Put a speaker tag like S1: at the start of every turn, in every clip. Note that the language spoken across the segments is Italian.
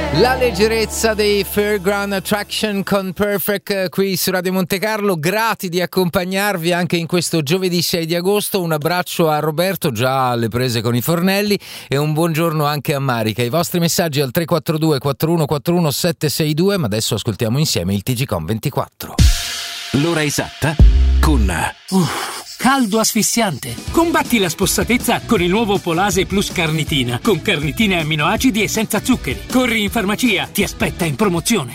S1: La leggerezza dei Fairground Attraction con Perfect qui su Radio Monte Carlo, grati di accompagnarvi anche in questo giovedì 6 di agosto. Un abbraccio a Roberto, già alle prese con i fornelli, e un buongiorno anche a Marica. I vostri messaggi al 342 4141 762, ma adesso ascoltiamo insieme il TGcom 24.
S2: L'ora esatta con
S3: caldo asfissiante. Combatti la spossatezza con il nuovo Polase Plus Carnitina, con carnitine e amminoacidi e senza zuccheri. Corri in farmacia, ti aspetta in promozione.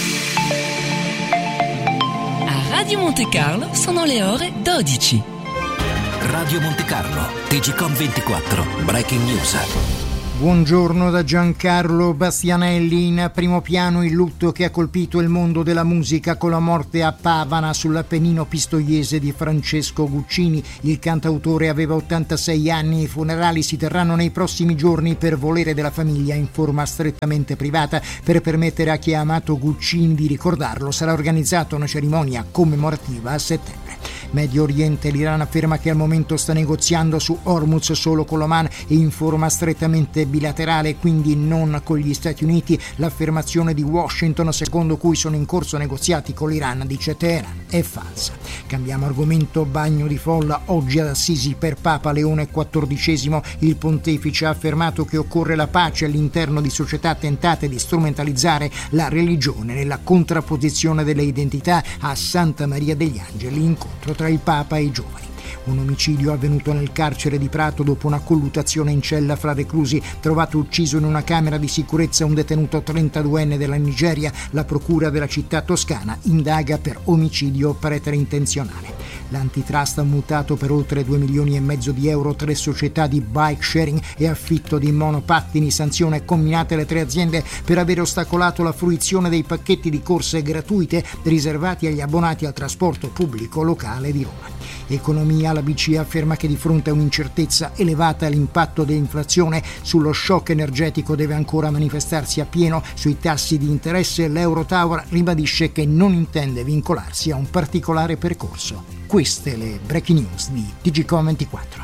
S4: A Radio Monte Carlo sono le ore 12.
S2: Radio Monte Carlo, TGcom 24, Breaking News.
S5: Buongiorno da Giancarlo Bastianelli. In primo piano il lutto che ha colpito il mondo della musica con la morte a Pavana sull'Appennino pistoiese di Francesco Guccini. Il cantautore aveva 86 anni. I funerali si terranno nei prossimi giorni per volere della famiglia in forma strettamente privata. Per permettere a chi ha amato Guccini di ricordarlo sarà organizzata una cerimonia commemorativa a settembre. Medio Oriente, l'Iran afferma che al momento sta negoziando su Hormuz solo con l'Oman e in forma strettamente bilaterale, quindi non con gli Stati Uniti. L'affermazione di Washington, secondo cui sono in corso negoziati con l'Iran, dice Teheran, è falsa. Cambiamo argomento. Bagno di folla oggi ad Assisi per Papa Leone XIV. Il pontefice ha affermato che occorre la pace all'interno di società tentate di strumentalizzare la religione nella contrapposizione delle identità. A Santa Maria degli Angeli, incontro tra il Papa e i giovani. Un omicidio avvenuto nel carcere di Prato dopo una colluttazione in cella fra reclusi. Trovato ucciso in una camera di sicurezza un detenuto 32enne della Nigeria. La procura della città toscana indaga per omicidio preterintenzionale. L'antitrust ha multato per oltre 2,5 milioni di euro 3 società di bike sharing e affitto di monopattini. Sanzione comminate alle 3 aziende per aver ostacolato la fruizione dei pacchetti di corse gratuite riservati agli abbonati al trasporto pubblico locale di Roma. Economia. La BCE afferma che di fronte a un'incertezza elevata l'impatto dell'inflazione sullo shock energetico deve ancora manifestarsi appieno sui tassi di interesse. L'Eurotower ribadisce che non intende vincolarsi a un particolare percorso. Queste le breaking news di TGcom 24.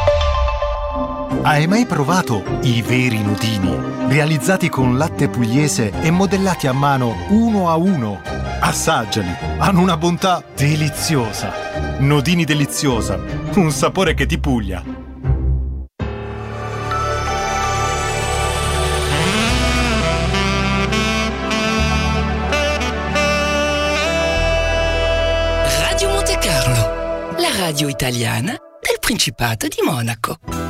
S6: Hai mai provato i veri nudini? Realizzati con latte pugliese e modellati a mano uno a uno. Assaggiali, hanno una bontà deliziosa. Nodini deliziosa, un sapore che ti puglia.
S4: Radio Monte Carlo, la radio italiana del Principato di Monaco.